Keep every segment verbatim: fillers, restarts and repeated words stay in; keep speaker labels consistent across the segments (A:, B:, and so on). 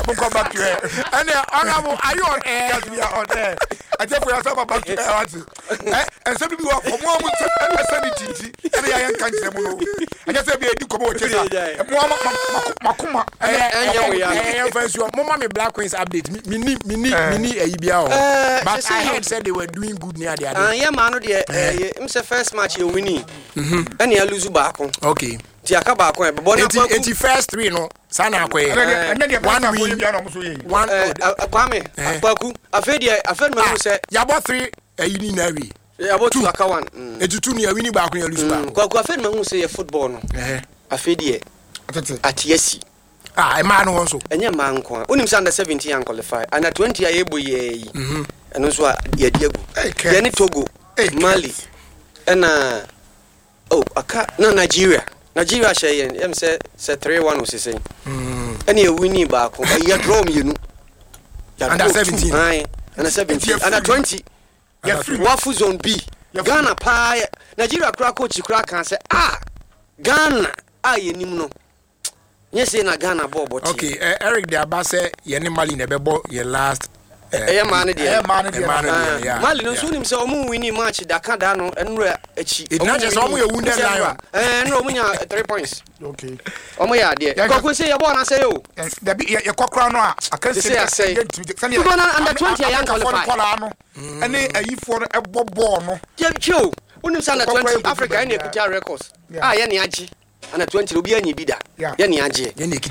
A: come back to her. And honorable, are you on air? Yes, we are on air. I just we are talking back to her. And some people are from one and seventy. And I am can't say I just said, you come over here. Makuma. And first, your Mama Black Queens update. Mini, mini, mini, a Ibia. But I had said they were doing good near the other.
B: I am man of the it's the first match you winning. And you lose back.
A: Okay.
B: Tiakaba, but
A: it's first three, no. Sana Quay. And then one win. One Kwame.
B: Baku. I've heard I've heard my say,
A: Yaba three, a uninary.
B: About two Akawan.
A: It's two near winning back when you lose back.
B: I've heard my say a football. I've heard ye at Yesi.
A: Ah, a man also.
B: And your man, when he's under seventy and qualify, and at twenty, I able ye. And also, ye Diego. Then Togo, Mali, and uh, oh, a cat, no, Nigeria. Nigeria, she and say, said three one was saying. And you winning back, you draw me, you know.
A: Under seventeen,
B: under seventeen, under twenty. Wafu zone B. Ghana pie. Nigeria crack coach crack and say, ah, Ghana, ah, you know. Yes, in a Ghana bob.
A: Okay, Eric the Abase, Yenny Mali never bought your last.
B: Eh, man, dear, man,
A: yeah.
B: Mali don't soon himself winning match that Cardano and Rea.
A: It's not just only a wounded lion.
B: And Romania three points.
A: Okay.
B: Oh, my idea. I could say, I want to say, oh,
A: there be a cockroach. I can say, I say,
B: you're under twenty, I am qualified.
A: And then a for a bob born.
B: Yeah, chill. When you send a twenty Africa, any Kuta records. Ah, any Aji. And at twenty will be any bidder. Yeah, any Aji. Any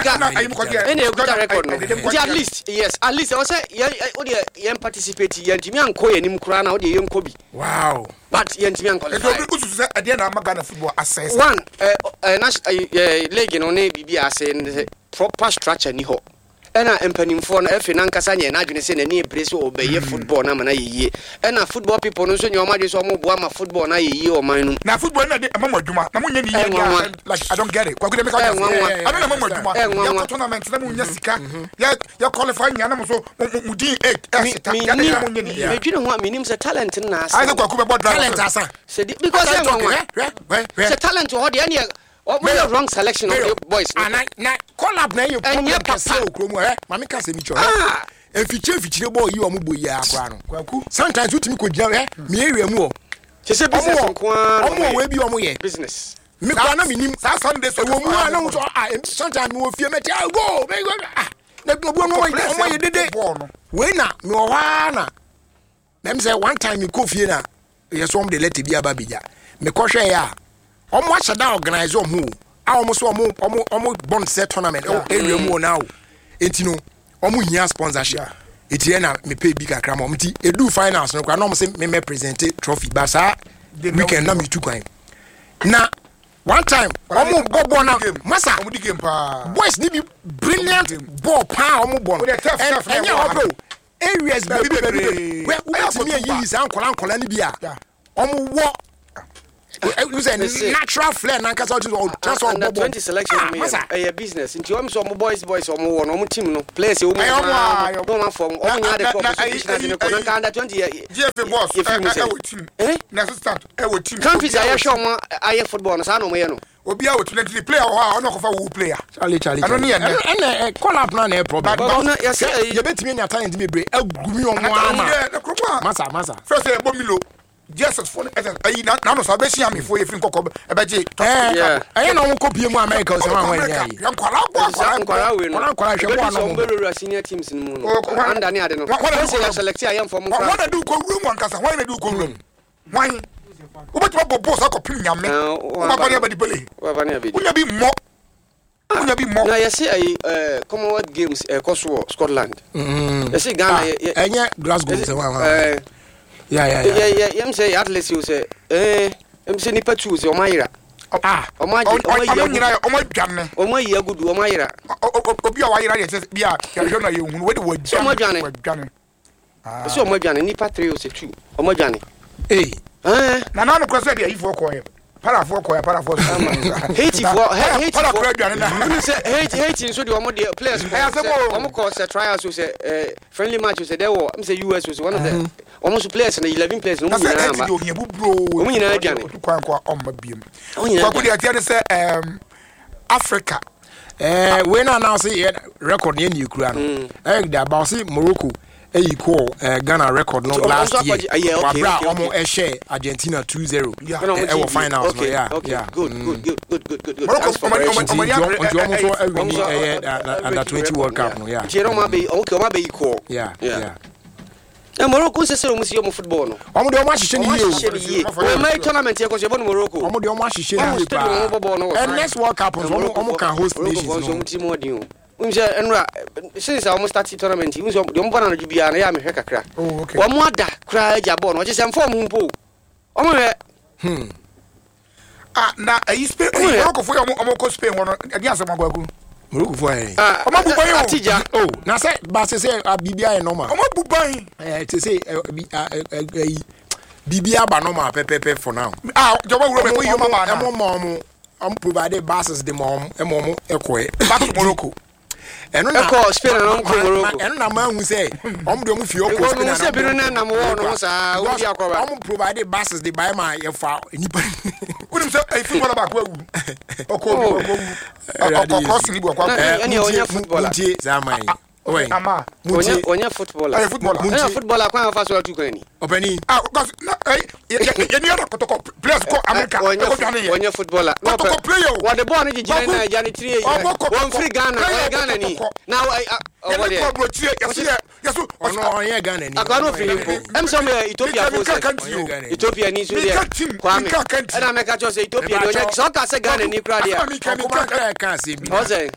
B: Kuta record. At least, yes, at least I say, yeah, participate, Yantimian Koy and Imkrana or the young Kobe.
A: Wow.
B: But Yantimian qualified.
A: I didn't have a football assess.
B: One, a leg on A B B as in proper structure, Niho. And I am penning for a Financasanya and I didn't say any place or obey football. Namana and a football people know your marriage or more football. I ye or mine. Now, football, I'm a Duma. Like, I don't get it. What could I make? I don't know Duma. Tournaments, Jessica. You're qualifying animals. Mudi eight. You don't want me names a talent in us. I don't talk about talent. Because I talent to all the any. What was the wrong selection of your boys?
A: And I call up now you and your papa. Mammy can say, ah, if you change your boy, you are Mubuya. Sometimes you could yell, me more. She said, maybe your business. Mikana minim Sunday so wo mu ana so ah sometimes we fear me tell go na go no why you did it we na me o wa na them say one time you go fie na yes some dey let be ababija me ko hwe ya omo a shada organize omo a omo so omo omo omo bond set tournament o area mu now entino omo hia sponsorship eti na me pay big akra mo mti edu finance no kwa no mo say me me present trophy ba sa weekend na me tu kwan na one time omo bobo na masa boys ni be brilliant ball pa omo ball and yeah bro areas baby where we me yi is ankola ankola ni bia omo wo you say natural flair na kasa to just on bobo
B: twenty selection me eh business nti omo so boys boys omo wo no omo team no players omo no ma form omo nya de competition na ko under twenty
A: G F A boss eh na assistant eh wo team
B: countries aye show mo aye football no sa no mo ye no
A: obi a wo twenty player ho no ko fa wo player Charlie Charlie I don't need and call up na na problem but yes you betimi nya talent me bre agumi omo ama masa masa first e bomilo Jesus for ayi na no so be sia me for efin kokko e be je eh ayi na won kopie mu America so wan wan yayi yan kwala kwala
B: kwala we no
A: kwala kwala hwe bo
B: no mo senior teams ni mu no anda ni ade no say select ayi for mu
A: kwa wan do ko room wan kasa wan do ko room wan What about boss? I could pin yam. What about the belly? What about the belly? Be more. Would be more.
B: I see a Commonwealth Games, Kosovo, Scotland. I see Ghana,
A: and yet Glasgow.
B: Yeah, yeah, yeah, yeah. You say at least you say, eh, I'm saying Nipa choose your Myra.
A: Ah, oh my, oh my, oh my, Johnny, oh my, you good, oh Myra. Oh, be a wire, says, yeah, you don't know you would Johnny, Johnny.
B: So my Johnny, Nipa three, two, oh my Johnny.
A: Eh. Eh, na na no kwese dia ifo koye. Para fo koye, para fo.
B: Hate for hate for na. Say hate hate so the omo the players. Omo call say trials so say eh friendly match so there wo, am say U S was one of the almost players na eleven players no mu na ma. Omo nyina aduane.
A: Kwan kwa omma biem. Kwa ko dia tie say um Africa Eh, when I now see record near you, Kuran. Eh, the Bossi Morocco. A equal Ghana record no last year. Wabra almost a share Argentina two zero. Yeah, I will find out.
B: Okay,
A: yeah,
B: okay,
A: yeah.
B: Good, good, good, good, good, good, good.
A: Morocco, under twenty World Cup. Yeah,
B: Jerome be okay, ma be equal.
A: Yeah, yeah.
B: And Morocco says so much of football.
A: Omo de omo ahihye ni
B: ye. We make tournament here cause you born Morocco.
A: Omo de omo ahihye ni ye. And next World Cup omo omo can host nations no.
B: Unse enra since I almost started tournament unse de mo bana no bia na ya me hwe kakra.
A: Oh okay.
B: Wo mo ada kra ja ball no je form mpo. Omo hwe.
C: Hmm. Ah na e Spain Morocco fo omo omo ko Spain wono ade asem agwagu.
A: Morocco fo eh.
C: Omo buban yo.
B: Atija.
A: Oh, na say ba say say bibia e normal.
C: Omo buban.
A: Eh to say eh bibia ba normal pepepe for now.
C: Ah, joba wuro be ko yo mama na.
A: Omo mom am provide buses the mom emom ekoe.
C: Back to Morocco.
A: Eno na
B: ko Spain na ko Morocco.
A: Eno na ma hu say om de mu fi okọ Spain na.
B: Se bi na na mo no sa odi akoba.
A: Om provide buses the buy my e fa nipa.
C: Unim say e football ba ko awu. Oko oko oko sili bo kwa.
B: Eni onya footballer.
A: Ntie zaman. Oi.
C: Ama.
B: Onya onya footballer.
C: Eh footballer.
B: Onya footballer kwa fa so tu kan ni.
A: Openi.
C: Ah, cause eh ye ni other kotoko players ko America.
B: Onya footballer.
C: Kotoko player.
B: What the ball ni jina na ja ni three. One free Ghana, Ghana ni. Now I
C: what the ball three. Yes yes.
A: Ono onye Ghana ni.
B: Akano free info. Em some Ethiopia for Ethiopia ni so there. Kwame. And I make say Ethiopia no so ka say Ghana ni kra dia.
A: Akoma ka say bi.
B: O say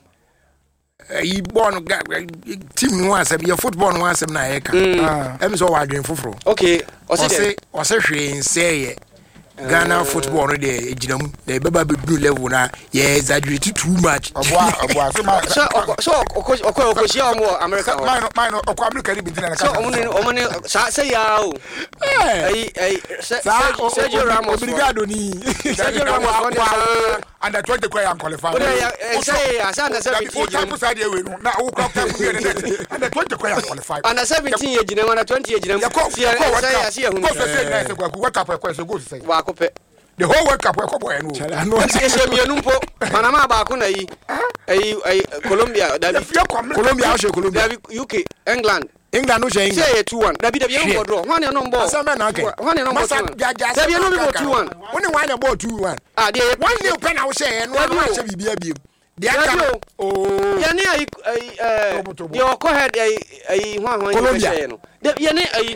A: e born team no asem your football no asem na e ka em so wa dwen foforo.
B: Okay, o say
A: o say hwe nse Ghana football no dey ejinam dey beba be blue level na ye exaggerate too much.
C: Oboa oboa so ma
B: so so okọ okọ shia omo America.
C: Mine mine okọ America ni bintina na ka.
B: So omo ni omo ni say ya o. Eh eh Sergio Ramos.
A: Obrigado ni.
B: Sergio Ramos
C: under twenty kwa ya qualify.
B: O say ya say under seventeen.
C: O tap side e we no na o kwa kwa under twenty kwa ya qualify.
B: Under seventeen ye gina under twenty ye gina.
C: See ya see ya hu. Ko say na say kwa World Cup kwa so go say.
B: Wa ko pe.
C: The whole World Cup kwa boy no.
B: No say me numpo. Panama ba ko na yi. Ai ai Colombia David.
A: Colombia o she Colombia.
B: David U K England.
A: England no she England.
B: Say two one. David David no draw. One no ball.
A: Asa na okay.
B: One no ball. David no ball two one.
A: Only one ball two one.
B: Ah, dey
A: one new pen I say no one say bibia biem. Dey aka. Oh.
B: Ya ni ai eh dey go head ai ai hwan hwan say no. Ya ni ai.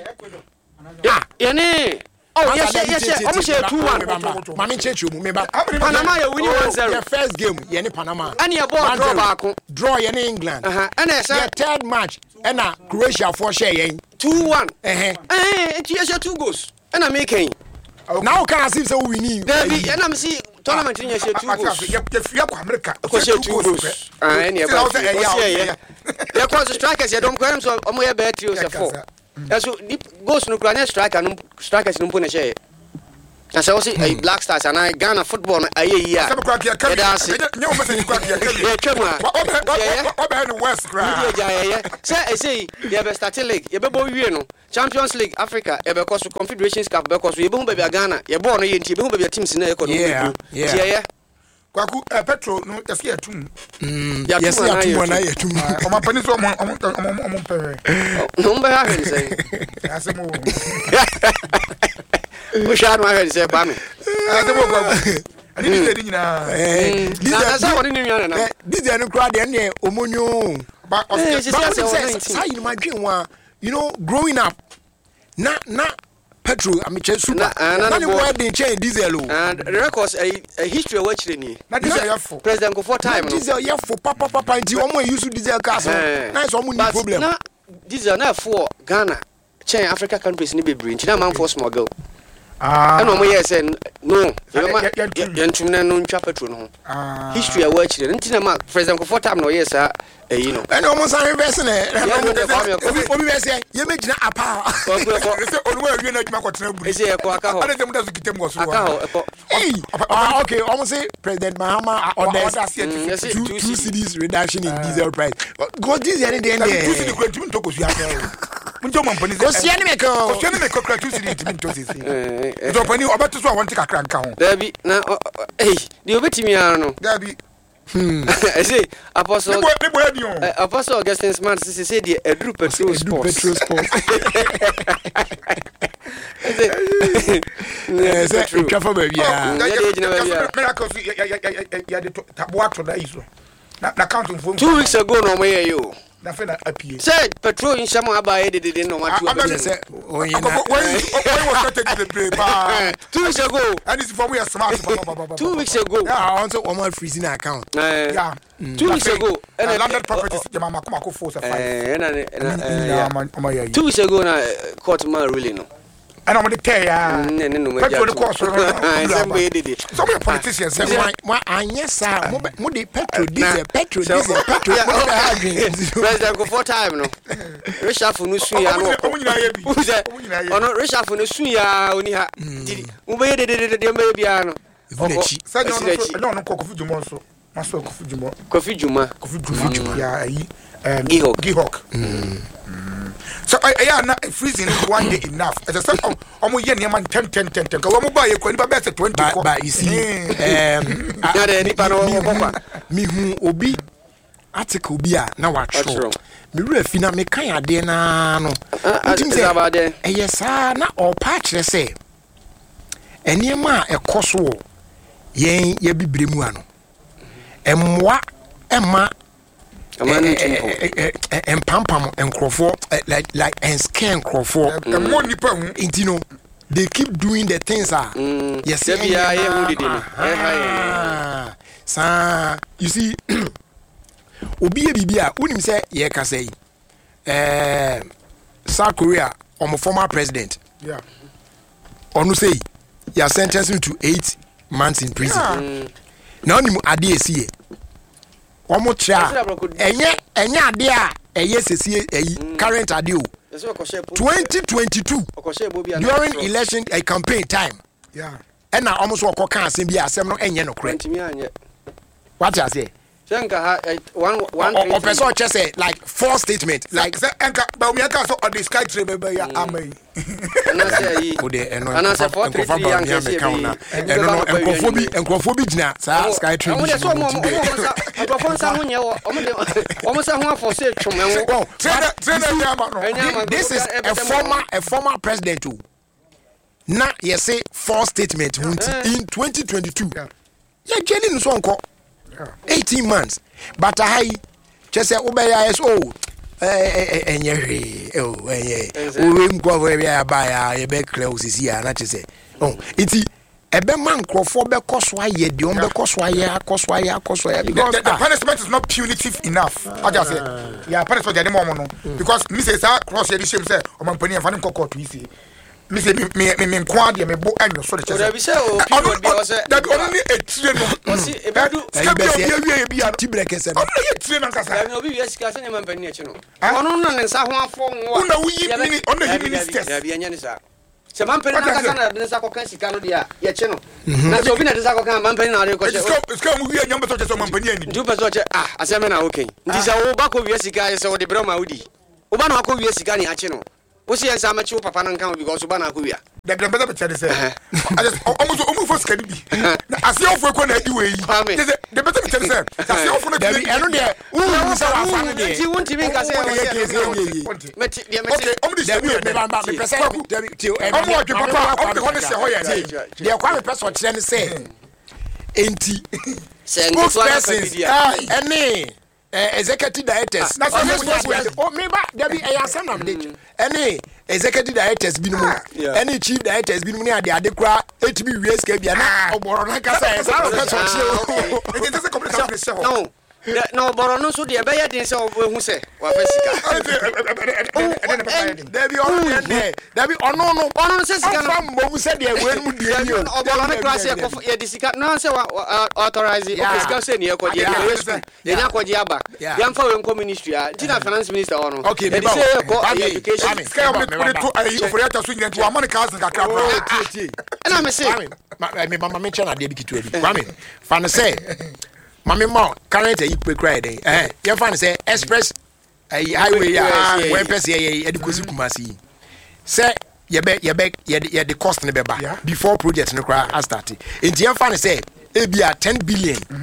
B: Ya ni oh, yes, yes, yes. Almost a two one.
A: Mami chechu mu meba.
B: Panama you win one zero.
A: The first game, ye ni Panama.
B: And your ball draw back.
A: Draw ye ni England.
B: Uh-huh. And the
A: third match, and na Croatia for share ye.
B: two one.
A: Eh eh.
B: Eh, yes, two goals. And I'm making.
A: Now can I see so we need.
B: Baby, and I'm see tournament in yes two goals.
C: You fear America.
B: Because two goals. Ah, any about. Yeah, yeah. Because strikers you don't go so omo ye bet you say four. Eso goals no crane striker no strikers no pone share. Na say say a Black Stars and I Ghana football na aye yi a.
C: Say kwa kia kan. Nyo mo say kwa kia kan.
B: Yeah, twem a.
C: Obe no West cry.
B: Yeah, yeah. Say say you be start league, you be bo wie no. Champions League Africa, you be cause Confederations Cup be cause you be hu be Ghana, you ball no ye nti be hu be teams na e ko no.
A: Yeah.
B: Yeah.
C: Kwaku Petro no yesi atum.
A: Mm. Yesi atum na yetum.
C: O ma pani so o o o pere.
B: No mba ha hen say.
C: Asemo.
B: O sha no ha hen say ba me.
C: Asemo kwaku. Ani ni dey nyina.
A: Eh.
B: Na sa woni ni nyana na.
A: This dey no crowd dey na omonyo.
C: Ba o
A: say say you ma dwen wa, you know, growing up. Na na Petro, I'm a super. Na na why they change diesel.
B: And the records a history of watching ni.
C: Na diesel for
B: President go for time.
A: Diesel ya for papa papa nti omo use diesel cars. Na so omo ni problem.
B: Na diesel na for Ghana, China, Africa countries ni bebre nti na man for smuggle. Ah. And omo yes no. Yentum na no ntwa Petro no. Ah. History of watching nti na ma President go for time no yes ah. Eh, you know.
A: And almost I invest in it. Obi be say, "You make na apa."
C: Say onwe you na juma kwatena buru.
B: Say e ko aka ho.
C: Ade dem da zukitem go so.
B: Aka ho e ko.
A: Ah, okay, almost say President Mahama orders two two cities reduction in diesel price. Go diesel in the end there.
C: Two cities go ntimi to ko su aka. Munjo mampani
A: say. Ko sia ni me ko.
C: Ko sia ni me ko kra two cities ntimi to sisi. Do pani obeto so won tika kra nka ho.
B: Dabi na eh, di obetimi ara no.
C: Dabi
B: Hmm. I say Apostle
C: Ne boy ni o.
B: Apostle Augustine Smart say the Edu Petrol Sports.
A: Petrol Sports. Eh, say travel baby.
C: Yeah,
B: yeah, yeah, yeah, yeah.
C: Miracles ya ya ya ya the taboa to that is. Na na counting for
B: two weeks ago no me you.
C: Na fe na apie.
B: Say petrol in Shamo abaye de de no ma two.
A: I say oh you
C: When was started to play ba.
B: Two weeks ago.
C: And this for we are smart.
B: Two weeks ago.
A: yeah, I want to one freezing account.
C: Yeah.
B: Two weeks ago.
C: And landed properties the mama come ko force five.
B: Eh na
C: Yeah, man, oh my.
B: two weeks ago na court man ruling no.
C: And I'm the tell ya.
B: Ne ne no me.
C: Petrol cost.
B: Some way did it.
C: Some politicians say
A: Why anya sa mo de petrol diesel petrol diesel petrol.
B: President go for time no. Richard no su ya no. Ono Richard no su ya oni ha. Mo be de de de me bia no.
C: Say no no Kofi Juma so. Maso Kofi Juma.
B: Kofi Juma.
C: Kofi Juma. Yeah, yi um
B: Gihok.
C: Gihok. So I I na freezing one day enough. As I said, omo ye near man ten ten ten ten. Ka omo buy e kwani ba be twenty.
A: But you see um
B: Na de nipa no kokwa.
A: Me hu obi article bi a na watro. Me wura fi na me kan ade na no.
B: Utim se abade.
A: Eye sa na opa kire se. Eniema a ekoso wo yen ye bibire mu ano. Emwa ema empampam enkrofo like like and scan enkrofo
C: the more nipa hu
A: intino they keep doing the things ah yes
B: bia ye hu didi no eh ha
A: sa you see obi e bibia unim say ye ka say eh South Korea omo former president
C: yeah
A: onu say you sentenced him to eight months in prison
C: yeah.
A: Now ni ade esi omo cha enye enye ade a eye sesi eyi current ade o twenty twenty-two during election uh, campaign time
C: yeah
A: and na omo so okoka asem bi asem no enye no correct what you say
B: Shanka ha one one
A: or person just say like four statement like
C: say enka ba mi aka so on the sky tree be ya amai
B: na say yi
A: o de eno
B: ana say four three three yank say
A: eno no enkofo bi enkofo bi gina sa sky tree
B: bi so mo enkofo nsa ho nye wo omo de omo sa ho afo say twom enwo
C: trainer trainer
A: this is a former a former president o na you say four statement in twenty twenty-two ya jeli no so nko eighteen months but I just say obeya is oh eh enye hwe oh enye we mko we bia ba ya ye be clear osisi ya na chese oh iti ebe man krofo be koso aye de on be koso aye akoso aye akoso aye because
C: the, the, the punishment is not punitive enough I just say yeah punishment dey more no because me say say cross here shame say o man pani fan kokko to isi me say me me me nko ade me bo anyo so de chese
B: o be say o period bi o say
C: that only a tire no
B: o si e be du
C: skabi o bi wi bi
A: tibreke se
C: o be tire no nkasa
B: ya obi wi sika se ne man pani e chi no ono no ne nsa ho afo nwo
C: una wuyi mini ono yi ministers
B: ya bi anya ni sa se man pani na kasa na ne nsa ko kan sika no dia ye chi no na so obi na nsa ko kan man pani na re ko che
C: ska mu wi anya mbeto che so man pani ani
B: du pe so che ah aseme na okay ndi se wo ba ko wi sika ye se wo de broma wudi wo ba na ko wi sika ni a chi no wo se ensa ma chi wo papa na nkan because wo ba na ko wi a
C: the grandmother be tell say I just almost almost for scan bi na asia of ko na di we yi the better be tell say asia of na
A: dey eno dey wo say wa fa no dey
B: ti won ti mi ka say wo
A: say
B: me ti dey me
C: okay om di say
A: me ba ba me pese ti o e
C: om wo dwe papa om de ho ne say ho ya
A: dey kwa me pese o kire ne say enti
B: spokesperson
A: ene executive directors
C: na so
A: oh me ba there be e asem na me dey ene executive directors bi no any chief directors bi no ne ade ade kura etimi wie ska bia na oboro na kasa e sa ro ka so chie
C: o e dey competition pressure
B: no no oboro no so de be ya din se o hu se wa fa sika
A: there be on there there be ono no
B: ono se sika no
A: fam mo se de we mu die ni
B: oboro no class e ko ye di sika no se wa authorize o sika se ni e ko je de nya ko je aba ya mfa we nko ministry a ti na finance minister ono
A: okay
B: e se ko education
C: sika me put to ayi for ya tasu nyent wa man ka san kakra bro
B: na me se
A: me mama me chana de bi kitu abi kwame fa no say mami mo current e pe cry dey eh ye fa no say express highway ya when person ye ye edikosi kumasi say ye be ye be ye the cost ne be ba before project no cry start enti ye fa no say e bia ten billion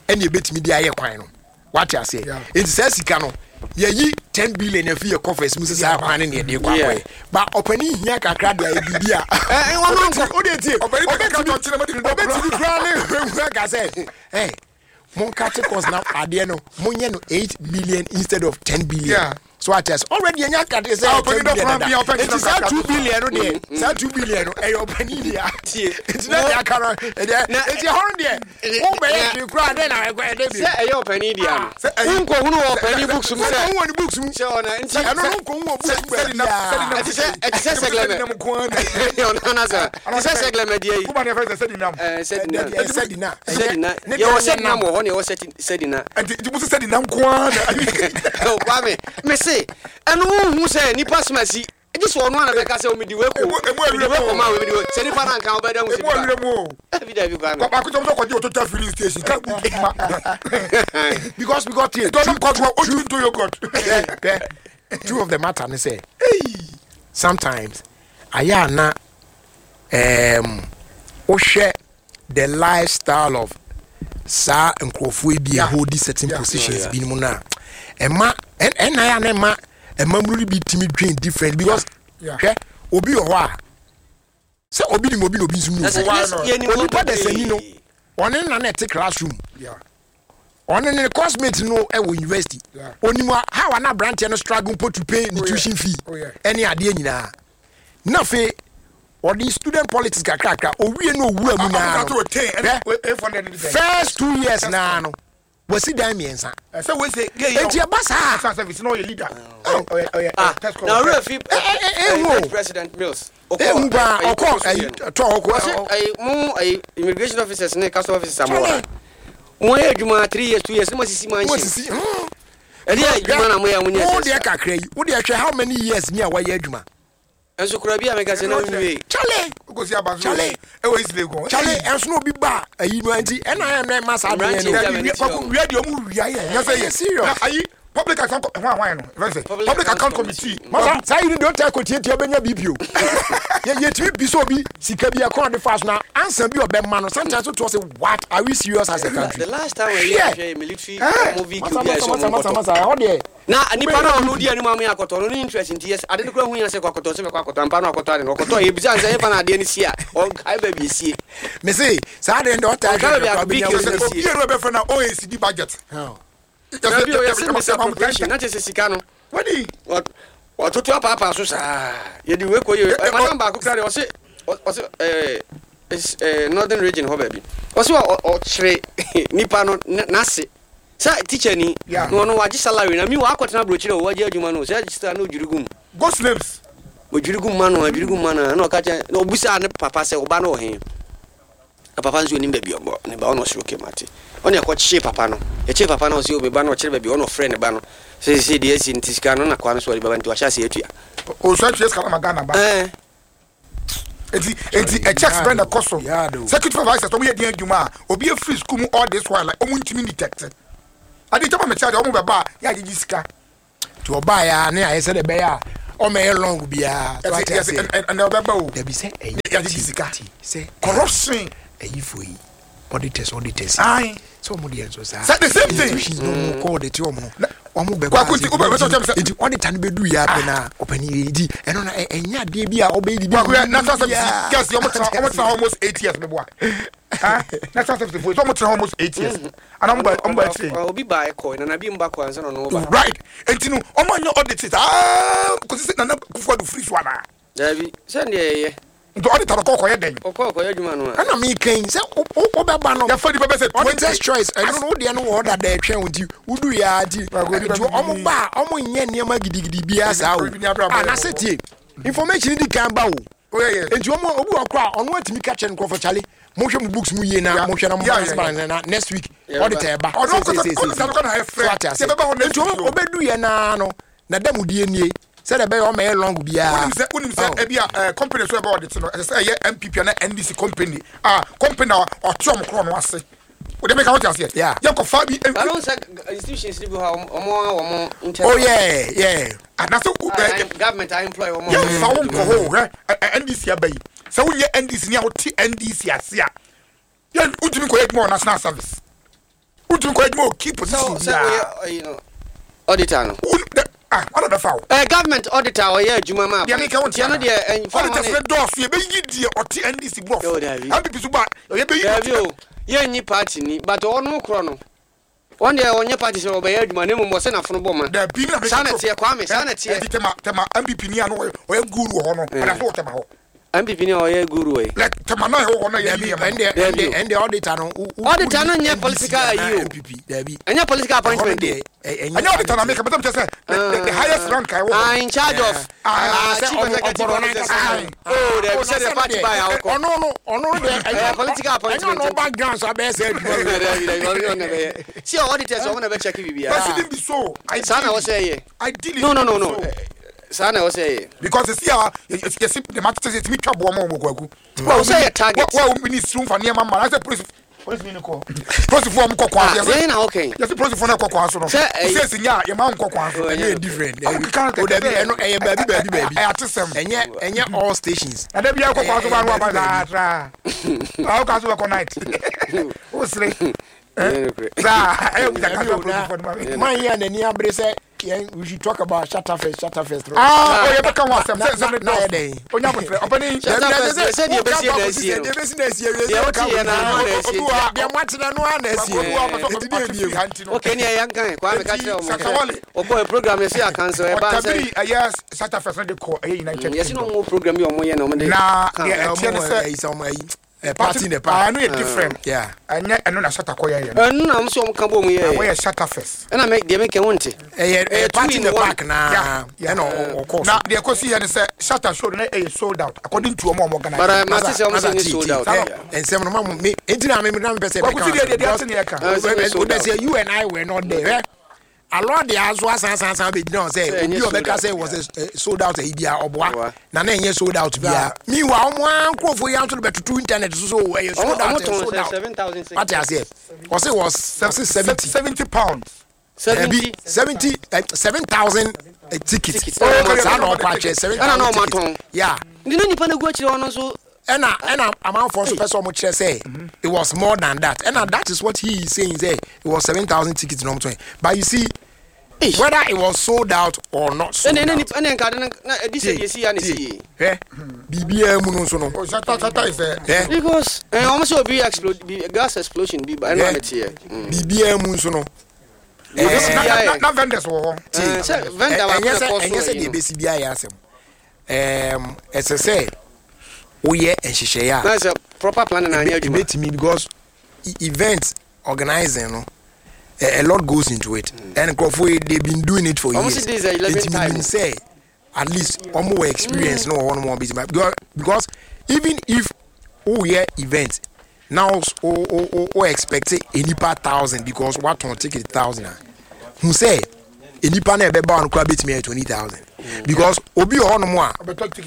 A: ɛna ebetimi di ayɛ kwan no what you say it says sika no ye yi ten billion efi your coffers mu say kwan ne de kwa kwa ba opani hia kakra de ayi bidi a eh won nko o de tie opani ka to kire mo de do obetimi kra ne ka say eh mon cut cost now ade no mon ye no eight billion instead of ten billion yeah. So I tell already anya cut say ten billion it is two billion no there say two billion no e opani dia it's not ya kara it's your horn there o be you kra de na e kwa de bi
B: say e opani dia say nko hunu opani books mu say
A: won books mu
B: say ona nti
A: ano nko hu books
B: say na say e say segleme ona na say say segleme dia
C: ku ba ne fa say dinam
B: eh say dinam
A: say dinam
B: say dinam ye o say dinam ho ne o say say dinam
C: enti di mu say dinam ko ana
B: o kwa me me say enu hu say nipa smasi edi so ono ana be ka say o mi di we ko mi di we ko ma we mi di we say nipa na nkan o be da hu say
C: e mo awire mu
B: e bi da bi kwa me
C: ba ko to ko di o total filling station ka
A: because we got here
C: don't cut what you do your god
A: two of the matter ne say sometimes aya na um o share the lifestyle of sa nkrofo e bi hold certain positions bi mu na ema en aya na ema ema muru bi timi dream different because hwe obi o ho a se obi ni obi no bi nsumu obi pa the same no one na na take classroom yeah one ne cosmate no e wo university onimu how na branch no struggle to pay the tuition fee any ade nyina na fe or the student politics kakra kakra owie no owu amu na first two years na no wasi dan miensa
C: say we say
A: enti abasa
C: service no your leader
B: ah now refi president Mills
A: eh mba okọ to okọ
B: eh mu immigration officers ne custom officers amwa mo ye adwuma three years two years mo sisi man
A: sisi
B: edi adwuma na mo ya munya
A: wo de kakra yi wo de hwe how many years ni a wa ye adwuma
B: enso kura bi ameka se na nwe
A: chale
C: ogosi abazo
A: chale
C: e wo isle go
A: chale enso no bi ba ayi no anti e na am na masa ade
C: no ko wi ade o mu wi aye ya say yes serious ayi public account ho ahwan no even say public account committee
A: masa say you don't take kotieti obenya B P O ye ye tiri bi so bi sika bi akon de fast na answer bi obema no sometimes to say what are we serious as a country
B: the last time we had military movie
A: Q B S masa masa masa how there
B: na nipa na onu dia ni mamu akoto no ni interest nti yes ade no kura hu yan se kwakoto se kwakoto ampa na akoto ade no akoto e bisa nse pa na ade ni sia o kai ba bi sie
A: me say sa ade ndo ta
B: ka ba bi
C: o bi ro be fe na O A C D budget
B: how appropriation not just sika no
C: wadi
B: watoto apa apa so sa ye di we ko ye madam ba ko kra o se o se eh eh northern region ho ba bi o se o chire nipa no na se sa teacher ni no no waji salary na mi wa akotena brochire o waji adwuma no sa register no jurugum
C: go slaves
B: o jurugum ma no jurugum ma na no ka cha no busa ne papa se oba no he papa nso ni baby obo ne ba ono so ke mate oni akoche papa no e che papa no se o be ba no chire baby ono friend ba no se se de esi ntisika no na kwa no so le baba nti wa sha se etua
C: o so tue ska ma Ghana ba
B: eh
C: enti enti a checks brand cost secretary of vice to we dey adwuma obi e free school mu all this while like omu ntimi detect ade chama me charge omu be ba ya gigi sika
A: to oba ya na ya se de be ya o me long bia
C: so ati and oba ba o
A: de bi se
C: ya gigi sika
A: se
C: corruption
A: eyi foi auditors auditors
C: ai
A: so mo dey so sa
C: the same thing
A: she's no call the two omo omo be
C: kwa kuti ko be so tell me
A: say auditor no be do ya pe na opani edi eno na enya de bia obe di
C: kwa na so say guess you almost almost eight years me boy ah na so say for almost almost eight years and I'm by I'm by say
B: obi ba e ko na na bi mba ko ansa no no ba
C: right entinu omo anya audit ah ko say na na kufu do free swana
B: dabi send ye
C: ndo auditor ko ko ye den
B: ko ko ye adwuma no
A: ana me kan say o be ba no
C: ya fadi be say
A: auditor's choice I don't know de no order da twen unti udu ya ati omo ba omo nye niam gidigidi bia sa o ana setie information di kan ba o
C: oh yeah
A: enti omo obi okra ono atimi ka che nkofo chale mo hwe mu books mu ye na mo hwe na mo na next week auditor ba
C: ono ko ko na friend se be ba ono
A: enti obedu ye na no na dem die nie say the be o me long bia
C: unim say unim say e bia company so about it no say ye M P P na N D C company ah company o tom kro no ase o de make out here
A: yeah
C: ye ko fa bi
B: I don't say institutions be how omo omo
A: oh yeah yeah
C: and so
B: government I employ omo
C: ye fa won ko ho N D C abai say wo ye N D C ni a wo ti N D C ase a ye utimi ko ye mo national service Who do you keep position?
B: You know, auditor. No.
C: Ah, what are the foul?
B: Uh, government auditor or yeah, Juma ma.
C: Yeah, make a one.
B: You know the and
C: for the door, you be you or T N D C block. I'm be to buy. You be
B: you. Yeah, ni party ni, but on no chrono. One day on your party so by my name was sent from Boma.
C: The people
B: sanity, Kwame, sanity.
C: Tema, tema, M P P Niano, or Guru Honor, and I thought about.
B: M P P or Guru.
C: Let Tamana honor and
A: the and the auditor.
B: Auditor, no political M P P. And your political appointment there.
C: I know the time I make a better say the highest rank I was
B: in charge of. Oh, they said the party by our. Oh, no, no, oh, no, political appointment.
A: No background, so I said.
B: See, auditors, I want to check if you
C: are. Be so. I
B: was saying.
C: I did.
B: No, no, no, no. Sana was saying
C: because it's here. You see, the matter is me trouble.
B: Well, say a target.
C: Well, we need soon for near my man. I said, police. Police me no call. Police form cocoa.
B: Yes, okay.
C: Yes, police for no cocoa. So, says in ya, your mom cocoa.
A: Different. You can't go there. Baby, baby, baby. I have to some. And yet, and yet, all stations.
C: And then we are cocoa. I'll go to work night. Who's sleep?
A: My and the near Bressa. We should talk about Shutterfest, Shutterfest.
C: Ah, you become one of them.
A: No, day. Opening,
B: said you best this year.
A: The business here is the Martin and one.
B: Okay, near young guy, Kwame Catcher. Or boy, program is here. Cancel a bus.
C: Yes, Shutterfest, the core, a United.
B: Yes, no more program. Your money, no money.
C: Nah,
A: it's on my. A party in the park.
C: I know it different.
A: Yeah.
C: I know I know a shutter coya.
B: And I'm so come here.
C: Where shutter first.
B: And I make them make a want it.
A: A party in the park now. Yeah, no, of course.
C: Now the course here is shutter showed a sold out according to a more organized.
B: But I must say almost sold out.
A: And seven mom me. It's not me. You and I were not there. A lot the as was and be no say you better say was sold out a idea or boy. Na na sold out bia. Meanwhile, one crop for you to be to internet so sold out sold out.
B: seven thousand.
A: What I say? Was it was seventy
C: seventy pounds.
B: seventy
A: seventy seven thousand tickets.
B: Oh,
A: I know quite seven.
B: I know maton.
A: Yeah.
B: You know you pan go chire on so
A: and I, and I, amount for person much say it was more than that, and that is what he is saying. Say it was seven thousand tickets, no twenty. But you see, whether it was sold out or not sold
B: and
A: out.
B: And then, this is you see, and see,
A: eh? B B M no so no.
B: Because almost be explode, be gas explosion, be by no here.
A: B B M so no.
C: Not vendors were.
B: Vendor,
A: and yes, the B C B I asem. Um, as I say. Oh yeah, and she share.
B: That's a proper plan and I
A: to me because events organizing, no, a, a lot goes into it, mm. and Crawford they've been doing it for
B: almost
A: years.
B: It
A: means say at least one more experience, mm. no one more business because, because even if oh yeah events now oh oh oh, oh expecting any per thousand because what on ticket thousand, who say any panel be bound to bit me twenty thousand. Because obi o no mo a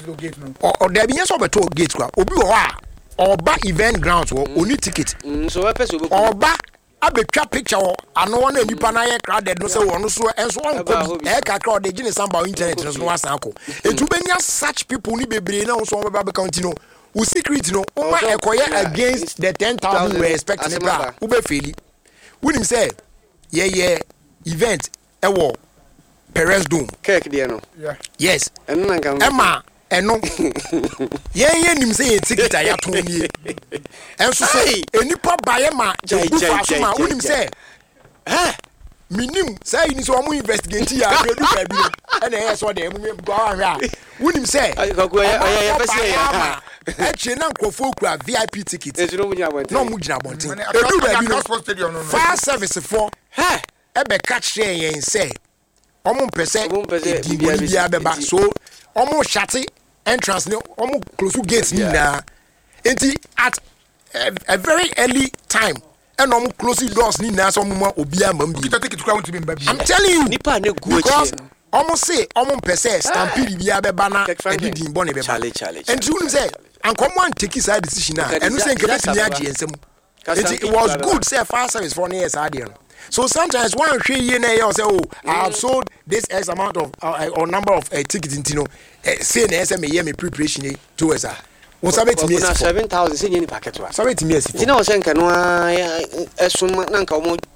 A: or there be yes obeto gate kwa obi o a or ba event grounds wo oni ticket
B: so we person
A: or ba abetwa picture wo ano won na nipa na ye crowded no say won so enso won ko e ka crowd dey gine samba internet no so wasan ko etu benya such people ni bebre na so won be count no wo secret no o ma ekoye against the ten thousand we expecting bra wo be feli wonim say ye ye event e wo Perez Dome.
B: Cake there no.
C: Yeah.
A: Yes.
B: And no can.
A: Emma, and no. Yeah, yeah, nim say ticket I to me. And so say any pop by Emma, just Fashuma, who him say. Eh? Minim say ni so mo investigate ya do baby. And eh so dey go ahwa. Who him say.
B: Oya person ya.
A: Actually na nkofo kura V I P ticket.
B: E no mu gina bontin.
A: No mu gina bontin. E do baby no. Fire service for. Eh? Ebe catch yen say. Omo pese di bia beba so omo shati entrance ni omo close gate ni na enti at a, a very early time and omo close doors ni na so omo obi amam bi I'm telling you
B: nipa na gu
A: because omo say omo pese stampede bia beba na edidi bo ne beba enti unu say ankomo an take side decision na enu say nke beti ni age ensem enti it was good say fire service for years ade no. So sometimes one share ye na you say oh I have sold this X amount of uh, or number of uh, tickets into no uh, say na say me hear me preparation towards ah wo sabe ti me
B: na seven thousand say ni packet wa
A: sabe ti me esi
B: ti na o say nka no esun na nka o mo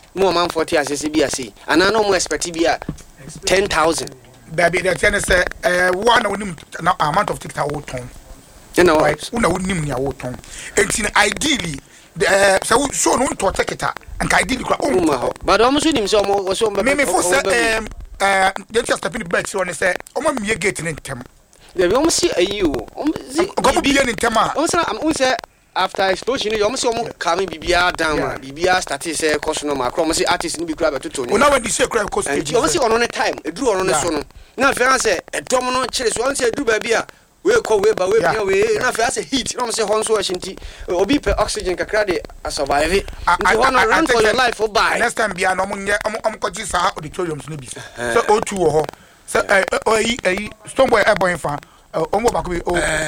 B: mo man forty asese bi ase ana no mo expect bi a ten thousand
C: baby the ten say eh one onim na amount of ticket wo ton
B: you know
C: right una onim nya wo ton enti ideally the so so no to ticket and ideally kwa
B: o ma ho but o mo so nim so mo so
C: me me for say eh eh they just step in the back so on say o ma me gate ni ntem
B: there we almost see ayi o o
C: go be ni ntem a
B: o say o say after explosion you almost almost coming bibia down bibia started say cost no ma come say artist ni bi kura betuto ni
C: o na when you say kura cost
B: you almost see on on time eduru on no so no na fe say edom no kire so on say eduru ba bia we ko we ba we bia we na fe say heat no say hon so ashinti obi pe oxygen kakra de survive nti one run for your life for buy
C: next time bia no mo nye om ko ji sa auditoriums no bi so o two ho so o yi yi stone boy e boy fa omo ba ko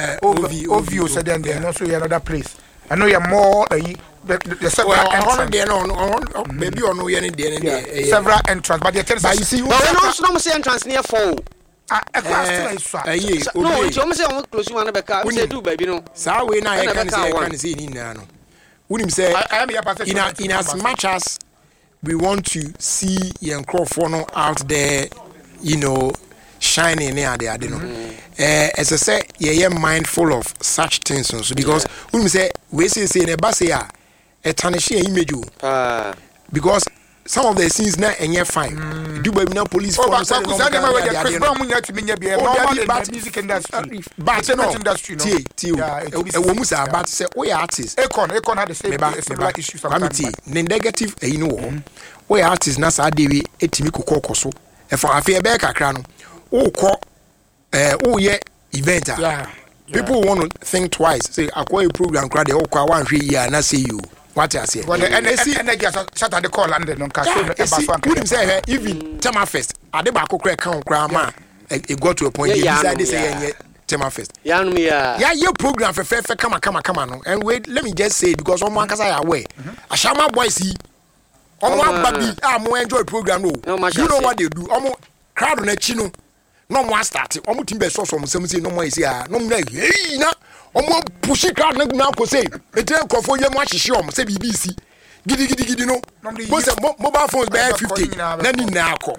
C: be o view so then there no so another place I know you're more the the several entrance
A: there no maybe or no any there
C: several entrance but the
A: but you see
B: but we no no say entrance near four
C: ah e class
A: eh
B: no you almost say on close one be ka we say do baby no
A: sa we na e kan say e kan say ni na no unim say in in as much as we want to see young Crawford no out there you know shining near the ade no eh as I say ye mindful of such things so because we say we say say na ba say a etanishi image ah because some of the scenes na enye fine do ba na police force
C: say no Chris Brown munya timinya bia normal in the music industry
A: but no industry no ti ti e wo mu say but say we artist
C: Akon Akon had the same similar issues sometimes
A: the negative e no wo we artist na sa de we etimi kokoko so e for afi e be kakra no o ko eh o ye event ah people want to think twice say akwa a program crowd dey o kwa wan hwe yi na say you what I say
C: well the energy energy Saturday call and no ka so e ba so
A: am say even Tema Fest ade ba kokra kan kra ma e go to a point they decide say yenye Tema Fest
B: ya no ya
A: ya ye program fe fe fe kama kama kama no and wait let me just say because omo ankasa ya aware Ashama boys yi omo ababi am enjoy program no you know what they do omo crowd na chi no no more start omo team be so so some say no more is here no more hey na omo push crowd na na ko say etre nkofo ye mo ahihye omo say B B C gidi gidi gidi no mo say mobile phones be fifty na ni na akọ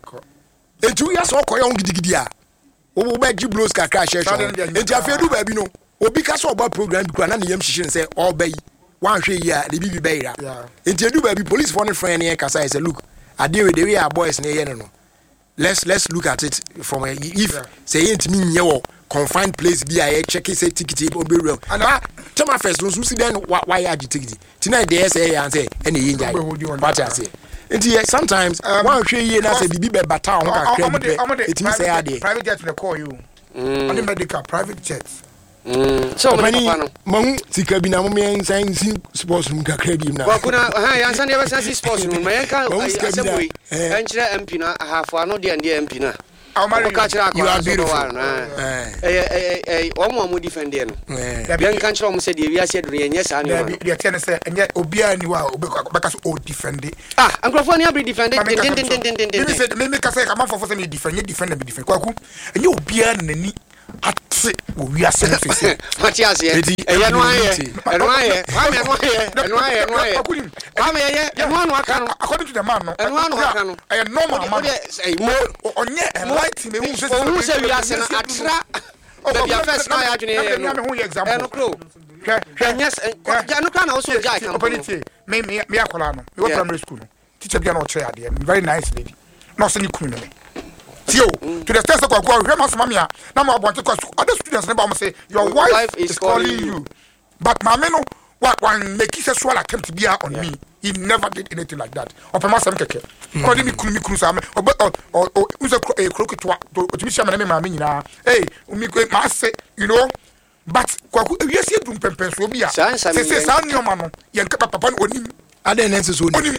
A: etu ya so okoye on gidi gidi a wo be gi blows kakra share show enti afedu ba bi no obi ka so oba program bi kwa na ne yam hihye say obayi wan hwe yi a de bi bi be ira enti edu ba bi police for ne friend ne kasa say look ade we the way our boys ne ye no let's let's look at it from a, if yeah. say enti mi nye wo confined place bi a check say ticket obi real and ah Tema Fest no so see then why agitated tonight there say and say any yin jai what I say enti sometimes one hwe yi na say bibi be bata on kakra bi it means say ade
C: private jet na call you on the medical private jets
B: Mm. So many papa no.
A: Mahu sika bi na mo me san si sports room kakra bi na.
B: Kwa kuna ha ya san dey san si sports room ma yanka aseboi. Enchire M P na half ano dey and M P na.
A: You are beautiful.
B: Eh eh eh omo omo defend there no. Yanka nchire omo say dey wi ase do yenye sa ne.
C: Dey tell say enye obi ani wa obeka so o defend.
B: Ah, ankrofo ni abri defend den den den den den den.
C: Me say me me ka say ka man for say me defend, you defend me defend. Kwaku enye obi ani nani ate wo wi ase no fese
B: Matias ye eya no aye eno aye wa me no aye eno aye eno aye wa me ye eno anu aka no
C: according to the man no
B: eno anu aka no
C: e normal man
B: eh mo
C: onye light me hu se
B: hu se wi ase na atra da bia first na ya dwene ye no
C: me hu example
B: eno kro yes ja no kana also ja kan
C: me me me akola no we primary school no teacher bia no chere ade very nice lady no se ni kunu me Tio, to the stairs of God, Mamma, now I want to call other students never say your wife, wife is, is calling, calling you. But Mameno, what one make his swallow attempt to be on yeah. me. He never did anything like that. Or Pamasam Keke. Or did me Kumi Kusam or or who's a crooked to be shaman, Mamina. Hey, we make master, you know. But yes, you don't pempers will be a sense. Say, San Yomano, Yanka Papa on him. I didn't answer so ignorant.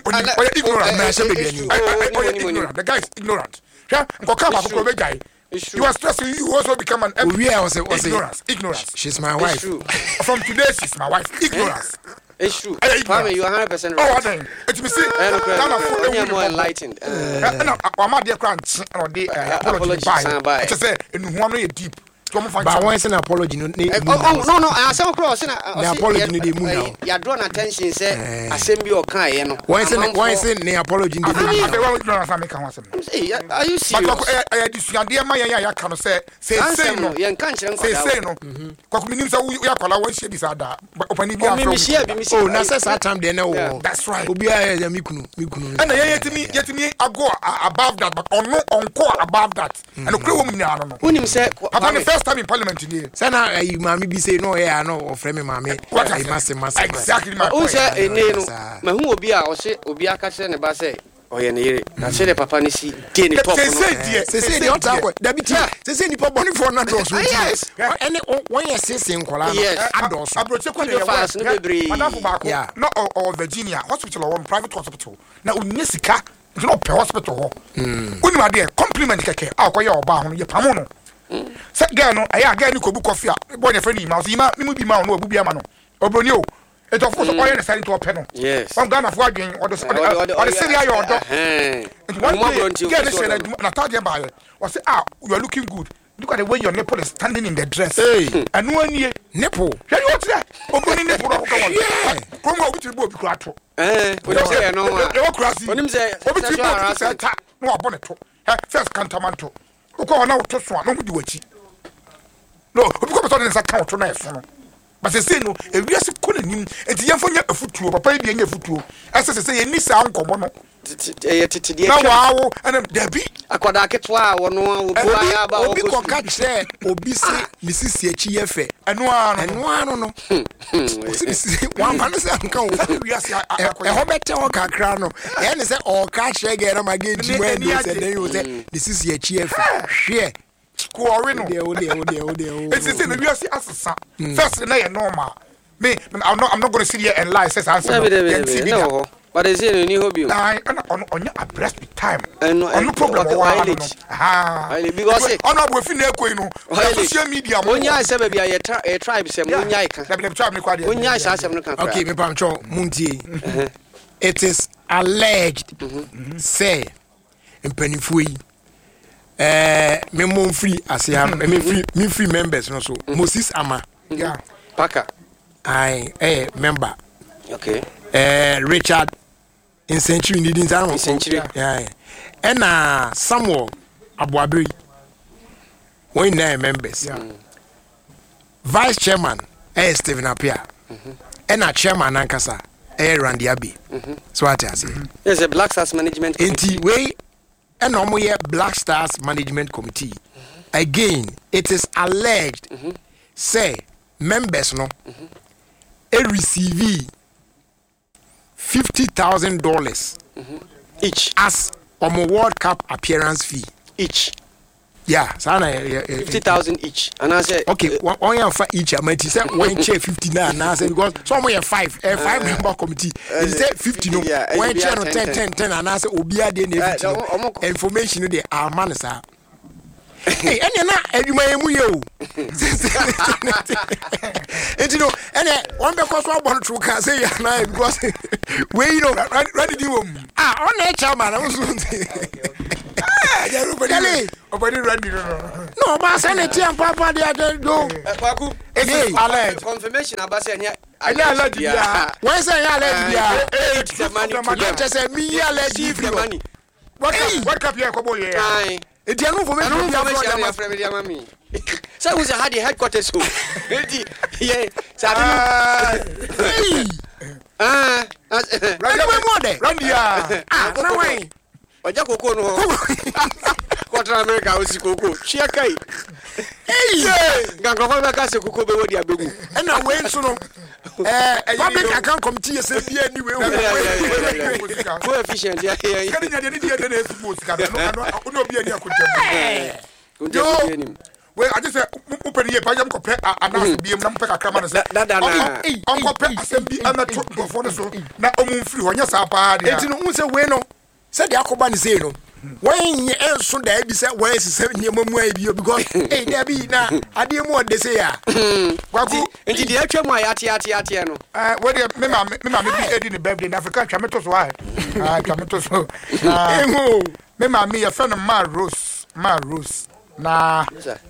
C: The guy is ignorant. Yeah, you are stressing. You also become an
A: oh, yeah, was it, was
C: ignorance. It? Ignorance.
A: She's my wife.
C: From today, she's my wife. Ignorance.
B: It's true. Family, you are one hundred percent right.
C: Oh, then it's me see.
B: I'm more enlightened.
C: No, I'm not the crunch or the apology by. Just say in one way deep.
A: But once an apology, no,
B: no, no, I saw cross in
A: a apology, no, moon.
B: You drawn attention, say, assembly or kind.
A: Once in once in the apology,
C: are
B: you serious?
C: I just dear my can say, say, say, no, young country, say, say, no. Cockminimsa, we are called one shade is other, but open it.
A: Oh, Nasa time, they know.
C: That's right.
A: Ubia, Mikunu, Mikunu.
C: And yet me, yet me, I go above that, but on no encore above that. And a crew woman, I don't know.
B: When him said,
C: upon the first time in Parliament today.
A: Sana, you mammy be say no, yeah, no, or frame mammy. What I must must
C: exactly my
B: point. My who will be our say, Ubia Catcher and Basse. Oh, yeah, I said, a papa, see, Denny Pop. They
A: say, they say, the other, they say, the pop only for not those. Yes, and one is sitting, yes, I brought you fast, yeah,
C: not all Virginia hospital or one private hospital. Now, Nisica, it's not per hospital. When my dear compliment, I'll call your bar, your pamono. Set Gano, I again, you could book coffee, boy, a friend, Mazima, you will be man, or Bubiamano, or Brunio. It of course all decided to a panel.
B: Yes.
C: From Ghana for again or the or the city or dog. One day, get a Natalia buyer was ah, you are looking good. Look at the way your nipple is standing in the dress.
A: Hey,
C: and one year
A: nipple.
C: Hey, what's that? Opening nipple. Yeah. Come on, which will be crato.
B: Eh, we don't say no.
C: You're crazy.
B: When him say,
C: no bonnet. First cantamanto. Who call now to swan, no do it. No, who comes on this account to nice. But they say no, if you are calling him, and the young for a foot to a papa being a foot to, as I say, any sound come on. Now, and Debbie,
B: I could not get one or
A: Obi catch say, Obi say, Missus Chief,
C: and one
A: and one, no, one man is uncle. A hobbit or crano, and is all catch again. I'm again, and then you say, this is your chief. Yeah.
C: Scoring, it's in the U S as first and normal. Me, I'm not, I'm not going to sit here and lie, says answer.
B: No, but is it a new hobby?
C: I on your abreast with time.
B: And no problem.
C: Ah,
B: because
C: I'm not with Finnequino, social media.
B: When I said, maybe a tribe, some
A: okay, me Pancho, Munti. It is alleged, say, in Penifui. Eh, me mon free as I am, me free, me free members no so. Moses Ama,
C: yeah,
B: Paka,
A: I eh member.
B: Okay.
A: Eh, Richard in Century needing some
B: Century.
A: Yeah, and uh Samuel Abuabiri. One nine members.
C: Yeah.
A: Vice chairman eh Stephen Apia. And a chairman Ankasa eh Randy Abi. So what I say?
B: Yes, a Black Stars Management
A: Committee. Way and no more Black Stars Management Committee. Mm-hmm. Again, it is alleged, mm-hmm. say members no, mm-hmm. a receive fifty thousand dollars
B: each
A: as on a World Cup appearance fee
B: each.
A: Yeah, sana
B: fifty thousand each. And I said,
A: okay, one one year for each. I mean, he said one chair fifty nine. Now I said because some way five, a five member committee. He said fifty no, one chair no ten, ten, ten. And I said Obia de information de our man sir. Hey, and you know, and you may move you. And you know, and one because one want to can say yeah, because where you know, ready to do ah on that chairman. I was
C: everybody, everybody ready.
A: No, but send it to Papa. They are do.
C: It's alleged
B: confirmation about saying yeah.
C: I know alleged. Yeah.
A: Why say alleged? Yeah.
B: It's the money.
A: Just say me alleged
B: the money.
C: What what up here? Come on here.
A: It's your information.
B: I'm from the mommy. So we had the headquarters. Yeah. Ah.
A: Ah.
C: Randy.
A: Ah. No way.
B: Oja koko no. Quarter America o si koko. Chia kai.
A: Hey!
B: Gango fa ba ka se koko be wodi abegu.
A: E na we nso no. Eh, public account committee say be anyway.
B: Go efficient ya.
C: Kani nya de ni de na suppose ka no no obi ani akontem.
B: Yo.
C: We I just say open here pa jam ko pe anas biem na mpe kakra ma no say. Onko pe asem bi amato before so na omun free ho nya sa pa de.
A: Enti no hu say we no. Said the Akoban say no. When you so that be said, where is seven year memoir because hey, there be now. I didn't want to say ya.
B: Waku, and did you actually my ati ati ati no?
C: Uh, what the Mima maybe in the birthday in Africa, Chamatos, why? Ah, Chamatos. Ah, Mima, me a friend of my Rose, my Rose. Nah,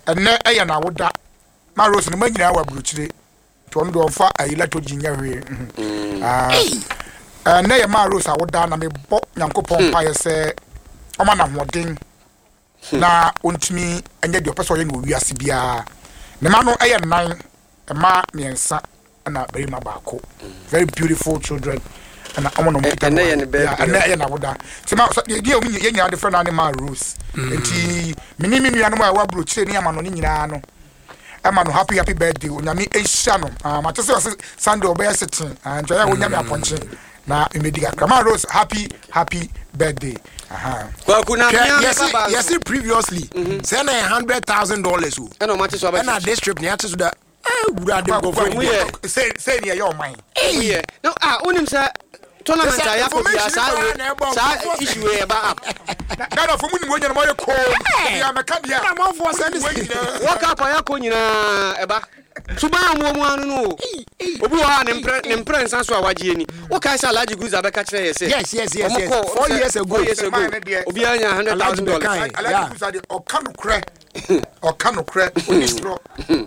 C: ene eya na woda ma Rose no manyina wa bruchire to ndo mfa ayila to ginya hwe ah ene ya ma Rose awoda na me bo Nyankopon pa ye se o ma na hoden na ontimi anya de opeso ye no wiase bia ne ma no eya nan e ma miensa na bari ma baako very beautiful children and I want to make
B: and then
C: and then na woda se ma ye omi ye nya different animal Rose enti mini mini anu ma wa brochire ni ama no ni nyina no ama no happy happy birthday onyame ehia no ah ma tese Sunday obey sitting and joya onyame aponche na imediga Grandma Rose happy happy birthday aha
B: kwa kuna
A: yes yes previously say na one hundred thousand dollars o
B: and o ma tese
A: na this trip ni ate so da eh wura de go for
C: say say ni your mind
B: eh no ah onim say tournament ya ko bia sa sa issue e ba up
C: na na fo mu ni mo nyana mo ye ko ya meka bia
A: na mo fo send this
B: work up ya ko nyina e ba suba mu mu anu no obi wa ne mpre ne mpre nsan so awaje ni wo kai sa Alhaji Guza be ka kire yese
A: yes yes yes yes four years ago
B: years ago obi anya one hundred thousand dollars
C: Alhaji Guza de o kanu kre o kanu kre oni stro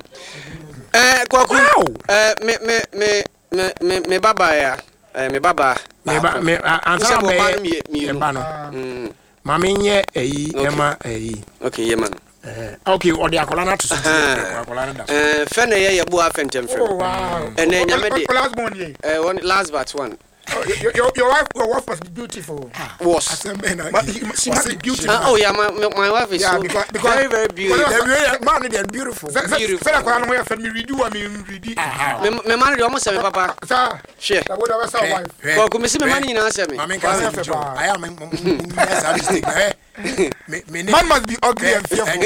B: eh kwaku eh me me me me me baba ya eh me baba
A: me ba me ansa me me ba no mama nye eyi ema eyi
B: okay ye man
A: eh okay odi akola na to so akola na da
B: eh fe na ye ye bo afentem fe and then nyame de
C: last one ye
B: eh one last but one
C: your, your, your wife your wife must be beautiful
B: was
C: but she must be beautiful
B: uh, oh yeah my my wife is yeah, so because, because very very beautiful
A: man they are beautiful
B: beautiful
C: fela kwa no fe me read you me read
B: me me man de almost say papa
C: sir
B: share
C: that would have say wife
B: ko ko me see me man nyina say me
A: mama can say I am yes I mistake me me
C: man must be ugly and fearful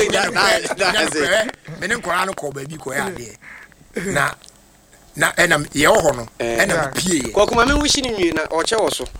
A: me ne nkora no ko ba bi ko ya de na na enam ye ho no enam pie
B: ko kuma me wishi ni nwi na o che wo so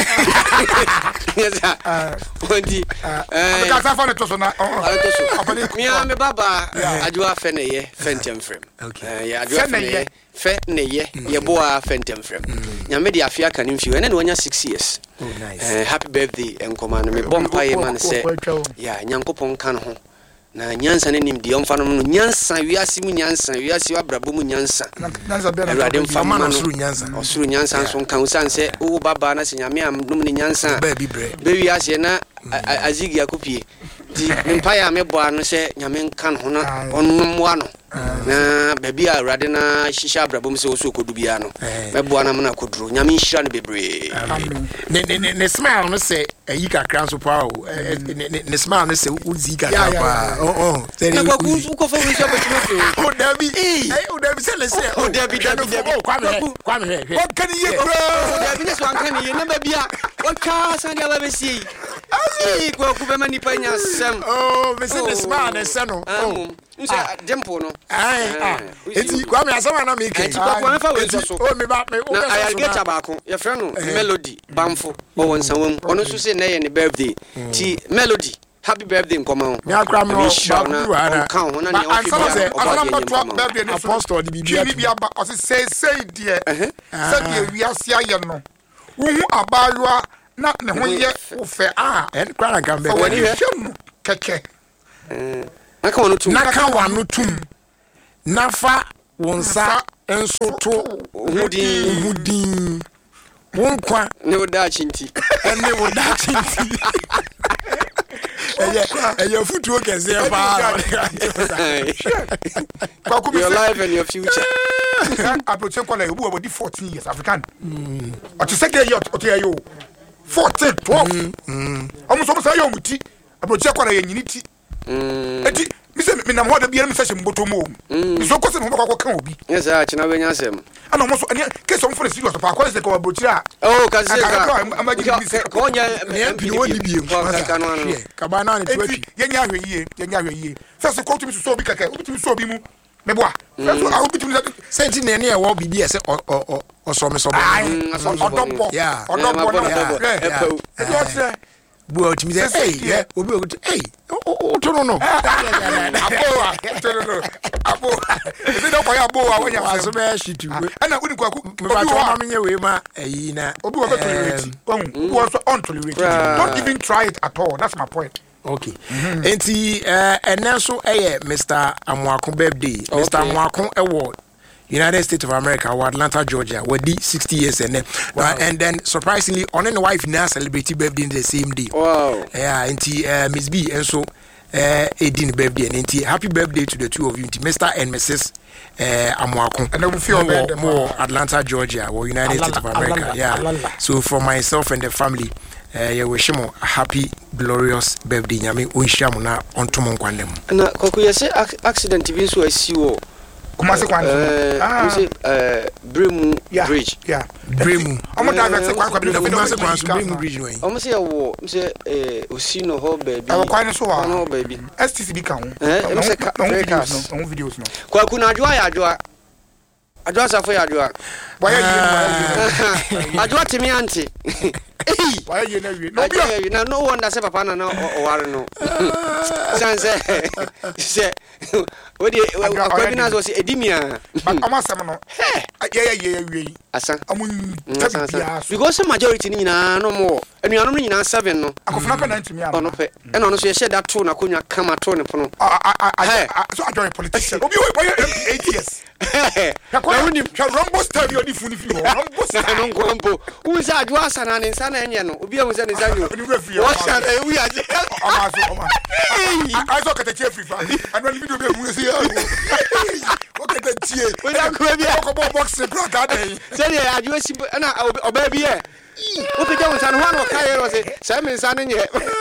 B: yes ah ondi
C: eh ka sa fa ne to so na
B: to so mi a me baba adwa fe ne ye fentem frem eh ya adwa fe ne fe ne ye ye bo a fentem frem nyame de afia ka ne mfi ene ne wonya six years
A: oh nice
B: eh happy birthday enkomano me bompa ye man se ya Nyankopon kan ho na nyansa ne nim de omfa no nyansa wiase mu nyansa wiase abrabo mu nyansa
C: nyansa be na
A: awade mfa ma no suru nyansa
B: osuru nyansa so kan usanse wo baba na se nyame am dum ne nyansa
A: ba bi bre
B: be wiase na azigi akopie di empire me bo anu se nyame kan ho na onum wa no na baby awade na shisha abrabo mu se wo so kodu bia no me bo ana na koduro nyame hira no bebre
A: ne ne ne smile no se ayi kakra so pa o ne smile no se uzi kakra pa oh oh
B: na kwa ku ko fa wi so betimo
A: o dabi eh o dabi se le se
B: o dabi dabi dabi
A: kwa me kwa me
C: o kan ye kro
B: o dabi ne so an kan ye na ba bia o ka san dia ba be si ai ko ku be mani pa nya sem
A: oh me se le smile ne se no oh
B: nsa dempo no
A: ai ah eti kwa me asama na me ke
B: eti kwa kwa fa we so
A: o me ba me o
B: na ayalgeta ba ko ye frɛ no Melody Bamfo o wonsan wom ono so se na ye ne birthday ti Melody happy birthday nkoma
A: me akra me ba ku ara
B: kan ho na ne o fi
C: ba birthday ni
A: apostle di bibia
C: ni bia ba o se say say die say die wiase aye no wo hu abayoa na ne ho ye wo fe ah
A: en kwa na gambe
C: wani hwem keke
B: naka wonu tum
A: naka wanu tum nafa wonsa enso to
B: hudin
A: hudin wonkwa
B: ne woda chinti
A: ene woda chinti eye eye futuo kese pa
B: your life and your future
C: approach kola ebu about fourteen years African o ti seke ye o ti ayo fourteen twelve mm omo so say yo muti approach kola ye nyini ti mm eti mi se mi na mo da bia mi se se mboto mo mi so ko se mo ko kan obi
B: yes a china be nya sem
C: ana mo so ani ke so mo for serious pa ko se ko approach a
B: oh ka se ka
C: ko
B: nya
A: me bi woni bi
B: ka no ano
A: ka ba na ne tuapi
C: ye nya hwe yie ye nya hwe yie se se ko tumi so obi kaka obi tumi so obi mu me boa so a obi tumi
A: senti ne ne e wo bibi e se o o o so me so
C: ba odobbo
A: yeah
C: odobbo no e
A: bu o timi say hey obi o hey o to no no
C: aboa to no no aboa se do ko ya aboa wo nya
A: so be shitu
C: ana uni kwaku
A: me ba to ma menye we ma ayi na
C: obi wo be tolerate obi wo so untolerate don't even try it at all that's my point
A: Okay. Enti eh ene so eh Mister Amoako birthday. Mister Amoako Award. United States of America, or Atlanta, Georgia, were the sixty years and then, wow. and then surprisingly, on and wife now celebrated birthday in the same day.
B: Wow.
A: Yeah, and uh, Miss B, and so uh, eighteen birthday, and happy birthday to the two of you, Mister and Missus Uh, Amoako. And I will feel more, more Atlanta, Georgia, or United States of America. Yeah. So for myself and the family, uh, you wish him a happy, glorious birthday. Yami unshamuna on Tomonquandem.
B: Na kokuya se accident even so I see you.
C: Kumasi kwani
B: ah you uh Bremu bridge
C: yeah
A: Bremu
C: omo direct kwani kwani
A: Kumasi kwani Bremu bridge no
B: omo se wo se eh osino ho baby
C: e kwani so wa
B: no baby
C: S T C B kan ho
B: eh omo se videos
C: no videos no
B: kwa kuna adwa ya adwa adwa safo ya adwa
C: why you
B: adwa timi anti
C: why you na wi
B: no bi na no wonder say papa na o ware no sanse se Wadi akwabina zo si edimia
C: but amasem no yeah yeah yeah wi
B: asa
C: amun tabia
B: because majority ni nyina no mo anuanom ni nyina seven no
C: akofuna pe ninety mi am
B: ono pe e no no so ye share that to na konwa kama to ne pono
C: so ajoy politician obi we eight years na woni rombo style odi funi fi rombo style
B: no ngombo unza adwa sana ne nsa na enye no obi ehun se ne zanyo what shall I we aje
C: amaso ama I saw kete chef free and when video be mu se okay the tie
B: we da ko bi
C: ko box bro that day
B: say ya adwa si na oba bi e o pe jawo san ho no kai ro se say me san nye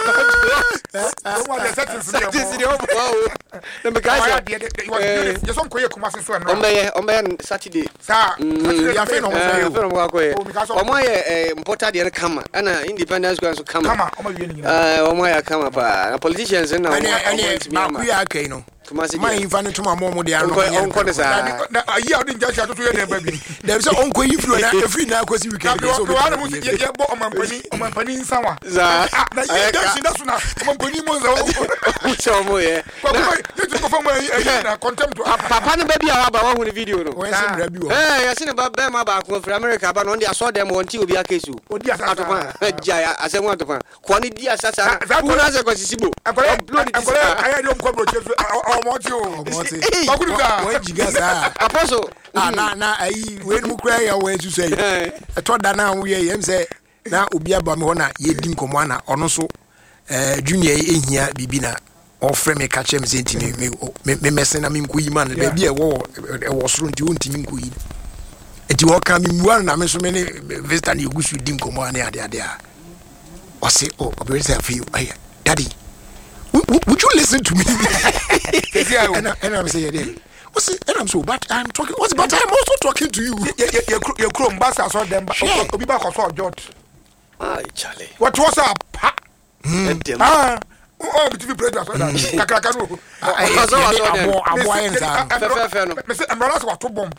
C: no one the settings
B: this the wow na me guys
C: you son koye kuma se so no
B: ombe ombe Saturday
C: sa
A: ya fe no mo
B: fe no mo koye omo ye importer de kama ana independence go so kama
C: kama omo wie ni
B: eh omo ya kama pa politicians na
A: ani ani ma ku ya kai no ma infa ne tuma mo mo de aro
B: onko de sa
C: ayi odi nja sha to to ye na ba bi
A: dem say onko yi flo na every na akosi weekend
C: so we wana mo ye bo omampani omampani nsawa
B: za
C: na ye da shi da suna omampani mo za
B: o so mo ye
C: ko ye to ko fa mo na contempt
B: papa ne ba bi a wa ba wa hu ne video no
A: we say bra bi wo
B: eh ya sine ba ba ma ba ko fra America ba no ndi aso dem won ti obi akesu
C: odi asasa
B: atopa ja asemu atopa ko ni di asasa ku na se ko sisibo
C: upload it ayi dem ko bro chefu omo ti o ba ku ka
A: we jiga sa
B: apostle
A: na na ayi we mu kra ya we su sei eto da na wo ye yem say na obi aba me ho na ye di nkomo ana ono so eh junior ehia bibi na ofre me ka chem senti me me mese na me nkoyi man da bi e wo e wo soro nti wonti me nkoyi enti wo ka me muar na me so me ne visitor na egusu di nkomo ana ade ade a o say oh obi say afi ayi daddy would you listen to me and and I'm saying yeah what's it and I'm so but I'm talking what's but I'm also talking to you
C: you chrome bass so them obi ba ko so George
B: ah Charlie
C: what was up ah oh bitvi president so that kakaka no
A: so so abo abo enza
B: fe fe no
C: me say embrala so to bomb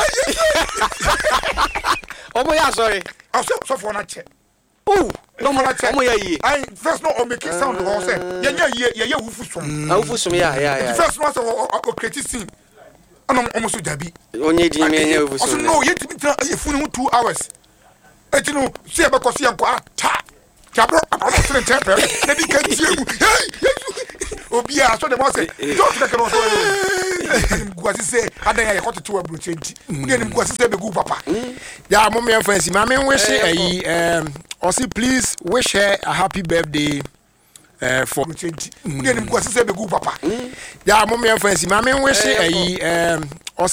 B: omo ya sorry
C: so so for na che
B: oh no mo omo ya yi
C: I first no o make sound ho say ye nya ye ye wufu som
B: ah wufu som ya ya ya
C: first no so o create scene ana omo so dabi
B: onye di me nya wufu som
C: no ye timi tra ye funu two hours etino se be ko se enko ata kabro abro se temper na di kan tie mu obi a so de mo say don't take no so guasi say adan ya ko to abro chenti udi ni guasi say be gu papa
A: ya mo me fancy ma me wish ayi um Osi, please wish her a happy birthday uh, for
C: chenti udi ni guasi say be gu papa
A: ya mo me fancy ma me wish ayi um